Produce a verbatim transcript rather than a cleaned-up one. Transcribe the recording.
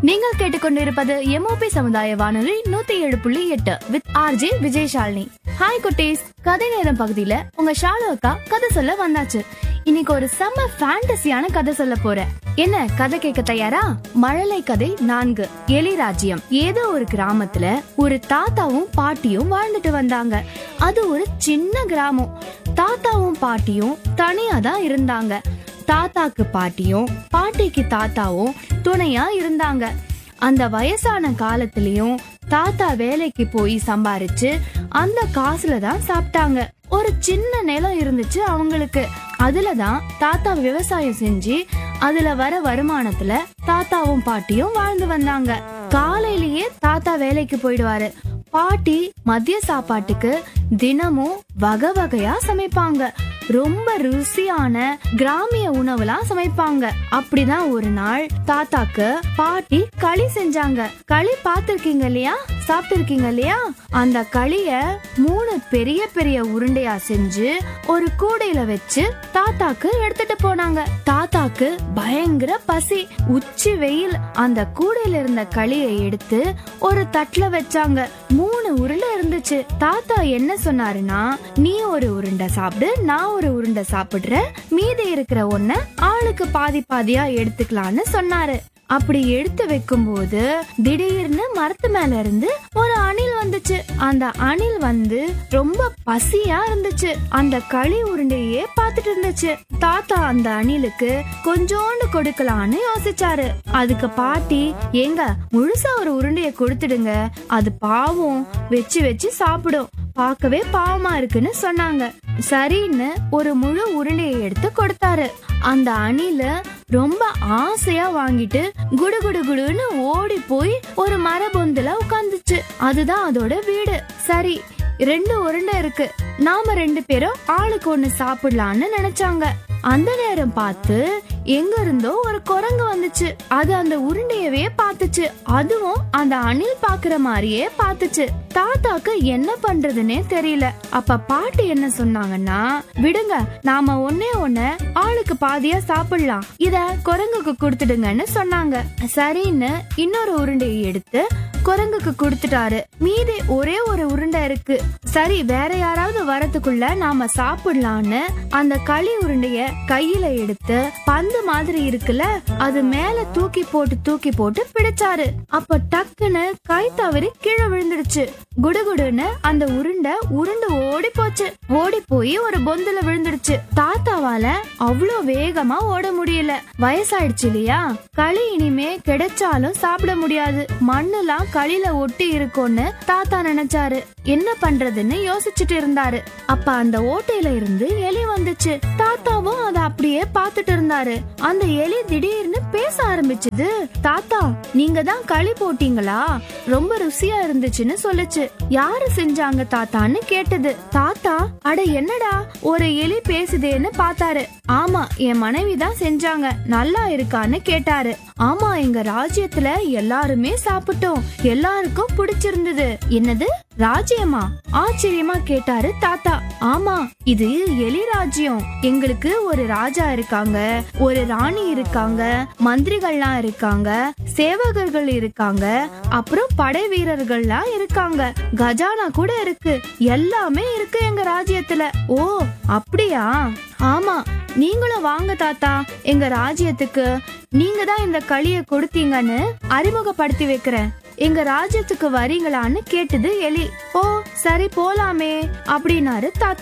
நீங்கள் கேட்டுக்கொண்டிருப்பது எம்ஓபி சமுதாய வானொலி நூத்தி ஏழு புள்ளி எட்டு வித் ஆர்ஜே விஜயசாலினி. ஹாய் குட்டீஸ், கதை நேரம் பகுதியில உங்க ஷாலு அக்கா கதை சொல்ல வந்தாச்சு. இன்னைக்கு ஒரு செம்ம ஃபேண்டசியான கதை சொல்ல போறேன். என்ன கதை கேட்க தயாரா? மழலை கதை நான்கு, எலி ராஜ்யம். ஏதோ ஒரு கிராமத்துல ஒரு தாத்தாவும் பாட்டியும் வாழ்ந்துட்டு வந்தாங்க. அது ஒரு சின்ன கிராமம். தாத்தாவும் பாட்டியும் தனியா தான் இருந்தாங்க. தாத்தாக்கு பாட்டியும் பாட்டிக்கு தாத்தாவும் துணையா இருந்தாங்க. அந்த வயசான காலத்திலயும் தாத்தா வேலைக்கு போய் சம்பாரிச்சு அந்த காசுல தான் சாப்பிட்டாங்க. ஒரு சின்ன நிலம் இருந்துச்சு அவங்களுக்கு. அதுலதான் தாத்தா விவசாயம் செஞ்சு அதுல வர வருமானத்துல தாத்தாவும் பாட்டியும் வாழ்ந்து வந்தாங்க. காலையிலேயே தாத்தா வேலைக்கு போயிடுவாரு. பாட்டி மதிய சாப்பாட்டுக்கு தினமும் வகை வகையா சமைப்பாங்க. ரொம்ப ருசியான கிராமிய உணவுலாம் சமைப்பாங்க. அப்படிதான் ஒரு நாள் தாத்தாக்கு பாட்டி களி செஞ்சாங்க. களி பாத்திருக்கீங்க இல்லையா, சாப்பிட்டு இருக்கீங்க இல்லையா? அந்த களிய மூணு பெரிய பெரிய உருண்டையா செஞ்சு ஒரு கூடையில வச்சு தாத்தாக்கு எடுத்துட்டு போனாங்க. தாத்தாக்கு பயங்கர பசி. உச்சி வெயில். அந்த கூடையில இருந்த களியை எடுத்து ஒரு தட்டுல வச்சாங்க. மூணு உருண்டை இருந்துச்சு. தாத்தா என்ன சொன்னாருன்னா, நீ ஒரு உருண்டை சாப்பிடு, நான் ஒரு உருண்டை சாப்பிடுற, மீதி இருக்கிற ஒன்ன ஆளுக்கு பாதி பாதியா எடுத்துக்கலான்னு சொன்னாரு. அப்படி எடுத்து வைக்கும் போது திடீர்னு மரத்து மேல இருந்து ஒரு அணில் வந்துச்சு. அந்த அணில் வந்து ரொம்ப பசியா இருந்துச்சு. அந்த களி உருண்டையே பாத்துட்டு இருந்துச்சு. தாத்தா அந்த அணிலுக்கு கொஞ்சோண்டு கொடுக்கலான்னு யோசிச்சாரு. அதுக்கு பாட்டி, ஏங்க முழுசா ஒரு உருண்டைய கொடுத்துடுங்க, அது பாவம் வச்சு வச்சு சாப்பிடும், பார்க்கவே பாவமா இருக்குன்னு சொன்னாங்க. சரின்னு ஒரு முழு உருண்டையை எடுத்து கொடுத்தாரு. அந்த அணில ரொம்ப ஆசையா வாங்கிட்டு குடு குடு குடுன்னு ஓடி போய் ஒரு மரபொந்துல உட்கார்ந்துச்சு. அதுதான் அதோட வீடு. சரி, ரெண்டு உருண்டை இருக்கு, நாம ரெண்டு பேரும் ஆளுக்கு ஒண்ணு சாப்பிடலான்னு நினைச்சாங்க. அந்த நேரம் பார்த்து எங்க இருந்தோ ஒரு குரங்கு வந்துச்சு. அது அந்த உருண்டையவே பார்த்துச்சு. அதுவும் அந்த அணில் பாக்குற மாதிரியே பார்த்துச்சு. தாத்தாக்கு என்ன பண்றதுன்னே தெரியல. அப்ப பாட்டி என்ன சொன்னாங்கன்னா, விடுங்க, நாம ஒன்னே ஒண்ணு ஆளுக்கு பாதியா சாப்பிடலாம், இத குரங்குக்கு கொடுத்துடுங்கன்னு சொன்னாங்க. சரின்னு இன்னொரு உருண்டையை எடுத்து குரங்குக்கு கொடுத்துட்டாரு. மீதி ஒரே ஒரு உருண்டை இருக்கு. சரி, வேற யாராவது வரதுக்குள்ள நாம சாப்பிடலான்னு அந்த களி உருண்டைய கையில எடுத்து பந்து மாதிரி இருக்குல்ல, அது மேல தூக்கி போட்டு தூக்கி போட்டு பிடிச்சாரு. அப்ப டக்குன்னு கை தவறி கீழே விழுந்துடுச்சு. குடுகுடுன்னு அந்த உருண்டை உருண்டு ஓடி போச்சு. ஓடி போய் ஒரு பொந்துல விழுந்துடுச்சு. தாத்தாவால அவ்வளோ வேகமா ஓட முடியல. வயசாயிடுச்சு இல்லையா? களி இனிமே கிடைச்சாலும் சாப்பிட முடியாது, மண்ணுலாம் களியில ஒட்டி இருக்கும்னு தாத்தா நினைச்சாரு. என்ன பண்றதுன்னு யோசிச்சுட்டு இருந்தாரு. அப்ப அந்த ஓட்டையில இருந்து எலி வந்துச்சு. தாத்தாவும் அதை அப்படியே பாத்துட்டு இருந்தாரு. அந்த எலி திடீர்னு பேச ஆரம்பிச்சுது. தாத்தா, நீங்க தான் களி போட்டீங்களா? ரொம்ப ருசியா இருந்துச்சுன்னு சொல்லுச்சு. யாரு செஞ்சாங்க தாத்தான்னு கேட்டது. தாத்தா, அட என்னடா ஒரு எலி பேசுதேன்னு பார்த்தாரு. ஆமா, என் மனைவி தான் செஞ்சாங்க, நல்லா இருக்கான்னு கேட்டாரு. ஆமா, எங்க ராஜ்யத்துல எல்லாருமே சாப்பிட்டோம், எல்லாருக்கும் பிடிச்சிருந்தது. என்னது ராஜ்யமா? ஆச்சரியமா கேட்டாரு தாத்தா. ஆமா, இது எலி ராஜ்யம். எங்களுக்கு ஒரு ராஜா இருக்காங்க, ஒரு ராணி இருக்காங்க, மந்திரிகள்லாம் இருக்காங்க, சேவகர்கள் இருக்காங்க, அப்புறம் படை வீரர்கள்லாம் இருக்காங்க, கஜானா கூட இருக்கு, எல்லாமே இருக்கு எங்க ராஜ்யத்துல. ஓ அப்படியா? ஆமா, நீங்களும் வாங்க தாத்தா எங்க ராஜ்யத்துக்கு. நீங்க தான் இந்த களிய கொடுத்தீங்கன்னு அறிமுகப்படுத்தி வைக்கிறேன். எங்க ராஜ்யத்துக்கு வரீங்களான்னு கேட்டது எலி. ஓ சரி, போலாமே அப்படின்னாரு தாத்தா.